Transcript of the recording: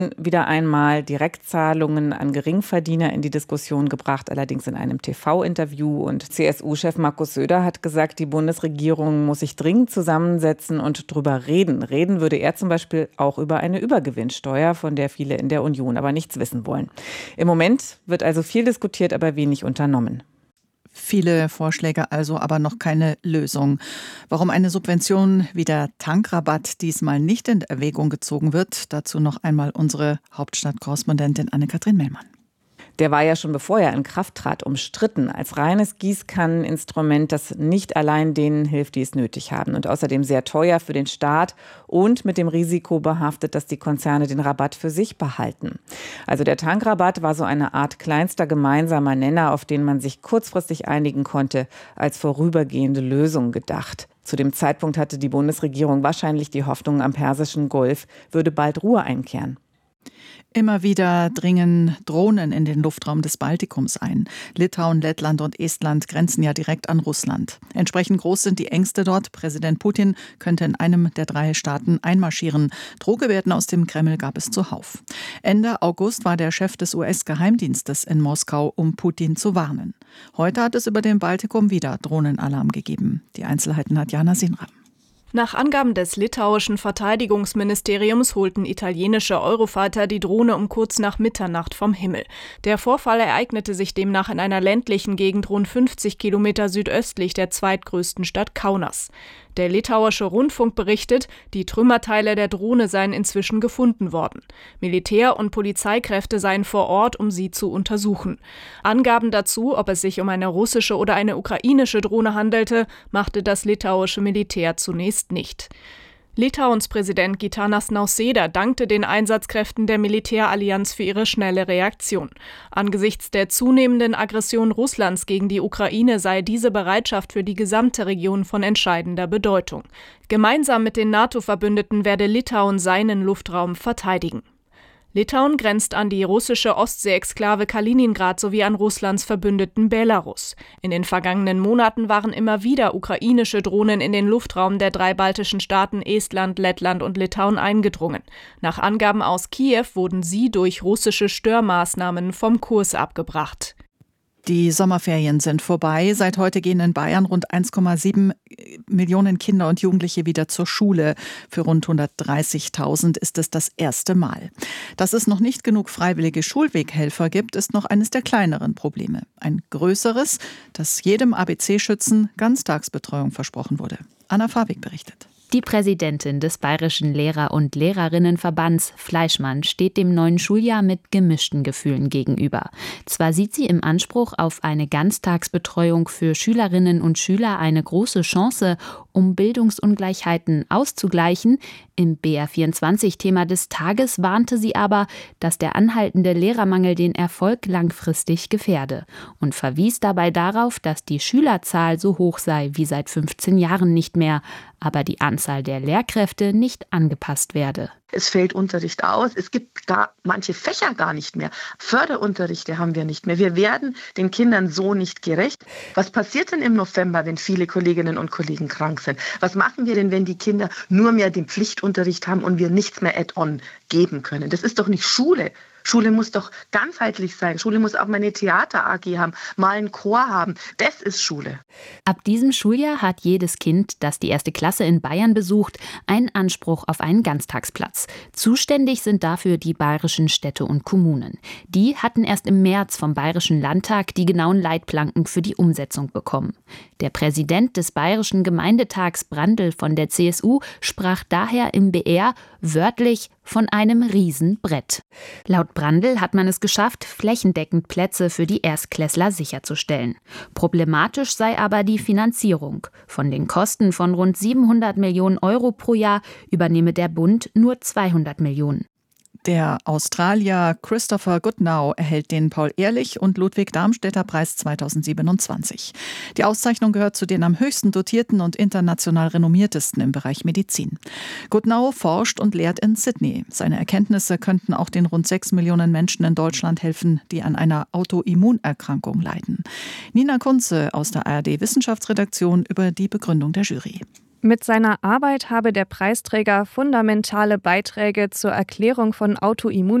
wieder einmal Direktzahlungen an Geringverdiener in die Diskussion gebracht, allerdings in einem TV-Interview. Und CSU-Chef Markus Söder hat gesagt, die Bundesregierung muss sich dringend zusammensetzen und drüber reden. Reden würde er zum Beispiel auch über eine Übergewinnsteuer, von der viele in der Union aber nichts wissen wollen. Im Moment wird also viel diskutiert, aber wenig unternommen. Viele Vorschläge also, aber noch keine Lösung. Warum eine Subvention wie der Tankrabatt diesmal nicht in Erwägung gezogen wird, dazu noch einmal unsere Hauptstadtkorrespondentin Anne-Kathrin Mellmann. Der war ja schon bevor er in Kraft trat umstritten als reines Gießkanneninstrument, das nicht allein denen hilft, die es nötig haben und außerdem sehr teuer für den Staat und mit dem Risiko behaftet, dass die Konzerne den Rabatt für sich behalten. Also der Tankrabatt war so eine Art kleinster gemeinsamer Nenner, auf den man sich kurzfristig einigen konnte, als vorübergehende Lösung gedacht. Zu dem Zeitpunkt hatte die Bundesregierung wahrscheinlich die Hoffnung, am Persischen Golf würde bald Ruhe einkehren. Immer wieder dringen Drohnen in den Luftraum des Baltikums ein. Litauen, Lettland und Estland grenzen ja direkt an Russland. Entsprechend groß sind die Ängste dort. Präsident Putin könnte in einem der 3 Staaten einmarschieren. Drohgebärden aus dem Kreml gab es zuhauf. Ende August war der Chef des US-Geheimdienstes in Moskau, um Putin zu warnen. Heute hat es über dem Baltikum wieder Drohnenalarm gegeben. Die Einzelheiten hat Jana Sinram. Nach Angaben des litauischen Verteidigungsministeriums holten italienische Eurofighter die Drohne um kurz nach Mitternacht vom Himmel. Der Vorfall ereignete sich demnach in einer ländlichen Gegend rund 50 Kilometer südöstlich der zweitgrößten Stadt Kaunas. Der litauische Rundfunk berichtet, die Trümmerteile der Drohne seien inzwischen gefunden worden. Militär- und Polizeikräfte seien vor Ort, um sie zu untersuchen. Angaben dazu, ob es sich um eine russische oder eine ukrainische Drohne handelte, machte das litauische Militär zunächst nicht. Litauens Präsident Gitanas Nausėda dankte den Einsatzkräften der Militärallianz für ihre schnelle Reaktion. Angesichts der zunehmenden Aggression Russlands gegen die Ukraine sei diese Bereitschaft für die gesamte Region von entscheidender Bedeutung. Gemeinsam mit den NATO-Verbündeten werde Litauen seinen Luftraum verteidigen. Litauen grenzt an die russische Ostsee-Exklave Kaliningrad sowie an Russlands Verbündeten Belarus. In den vergangenen Monaten waren immer wieder ukrainische Drohnen in den Luftraum der 3 baltischen Staaten Estland, Lettland und Litauen eingedrungen. Nach Angaben aus Kiew wurden sie durch russische Störmaßnahmen vom Kurs abgebracht. Die Sommerferien sind vorbei. Seit heute gehen in Bayern rund 1,7 Millionen Kinder und Jugendliche wieder zur Schule. Für rund 130.000 ist es das erste Mal. Dass es noch nicht genug freiwillige Schulweghelfer gibt, ist noch eines der kleineren Probleme. Ein größeres, dass jedem ABC-Schützen Ganztagsbetreuung versprochen wurde. Anna Fawig berichtet. Die Präsidentin des Bayerischen Lehrer- und Lehrerinnenverbands, Fleischmann, steht dem neuen Schuljahr mit gemischten Gefühlen gegenüber. Zwar sieht sie im Anspruch auf eine Ganztagsbetreuung für Schülerinnen und Schüler eine große Chance, um Bildungsungleichheiten auszugleichen. Im BR24-Thema des Tages warnte sie aber, dass der anhaltende Lehrermangel den Erfolg langfristig gefährde und verwies dabei darauf, dass die Schülerzahl so hoch sei wie seit 15 Jahren nicht mehr, aber die Anzahl der Lehrkräfte nicht angepasst werde. Es fällt Unterricht aus. Es gibt manche Fächer gar nicht mehr. Förderunterrichte haben wir nicht mehr. Wir werden den Kindern so nicht gerecht. Was passiert denn im November, wenn viele Kolleginnen und Kollegen krank sind? Was machen wir denn, wenn die Kinder nur mehr den Pflichtunterricht haben und wir nichts mehr add-on geben können? Das ist doch nicht Schule. Schule muss doch ganzheitlich sein. Schule muss auch mal eine Theater-AG haben, mal einen Chor haben. Das ist Schule. Ab diesem Schuljahr hat jedes Kind, das die 1. Klasse in Bayern besucht, einen Anspruch auf einen Ganztagsplatz. Zuständig sind dafür die bayerischen Städte und Kommunen. Die hatten erst im März vom Bayerischen Landtag die genauen Leitplanken für die Umsetzung bekommen. Der Präsident des Bayerischen Gemeindetags, Brandl von der CSU, sprach daher im BR wörtlich von einem Riesenbrett. Laut Brandl hat man es geschafft, flächendeckend Plätze für die Erstklässler sicherzustellen. Problematisch sei aber die Finanzierung. Von den Kosten von rund 700 Millionen Euro pro Jahr übernehme der Bund nur 200 Millionen. Der Australier Christopher Goodnow erhält den Paul-Ehrlich- und Ludwig-Darmstädter-Preis 2027. Die Auszeichnung gehört zu den am höchsten dotierten und international renommiertesten im Bereich Medizin. Goodnow forscht und lehrt in Sydney. Seine Erkenntnisse könnten auch den rund 6 Millionen Menschen in Deutschland helfen, die an einer Autoimmunerkrankung leiden. Nina Kunze aus der ARD-Wissenschaftsredaktion über die Begründung der Jury. Mit seiner Arbeit habe der Preisträger fundamentale Beiträge zur Erklärung von Autoimmun